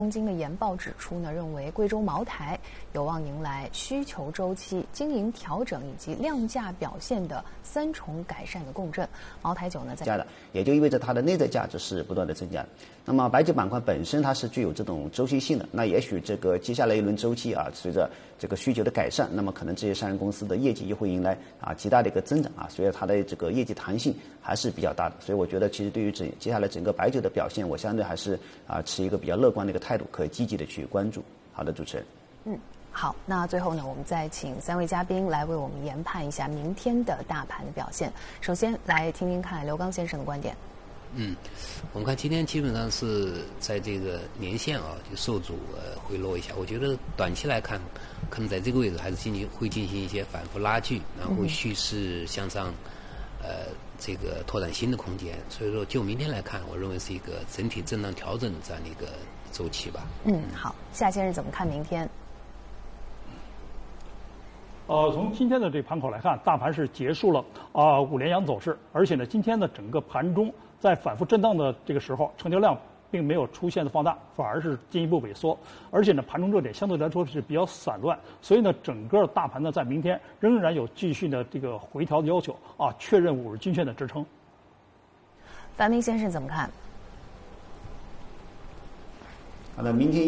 东京的研报指出呢，认为贵州茅台有望迎来需求周期、经营调整以及量价表现的三重改善的共振。茅台酒呢，在也就意味着它的内在价值是不断的增加。那么白酒板块本身它是具有这种周期性的，那也许这个接下来一轮周期随着这个需求的改善，那么可能这些上市公司的业绩又会迎来极大的一个增长所以它的这个业绩弹性还是比较大的。所以我觉得其实对于接下来整个白酒的表现，我相对还是持一个比较乐观的一个态度，可以积极的去关注。好的，主持人。 好，那最后呢，我们再请3位嘉宾来为我们研判一下明天的大盘的表现。首先来听听看刘刚先生的观点。 我们看今天基本上是在这个年线就受阻回落一下。我觉得短期来看，可能在这个位置还是会进行一些反复拉锯，然后蓄势向上，这个拓展新的空间。所以说，就明天来看，我认为是一个整体震荡调整的这样的一个周期吧。 好，夏先生怎么看明天？ 从今天的这盘口来看，大盘是结束了5连阳走势，而且呢，今天的整个盘中在反复震荡的这个时候，成交量并没有出现的放大，反而是进一步萎缩，而且呢，盘中热点相对来说是比较散乱，所以呢，整个大盘呢在明天仍然有继续的这个回调的要求确认50日均线的支撑。 樊明先生怎么看？ 好的，明天。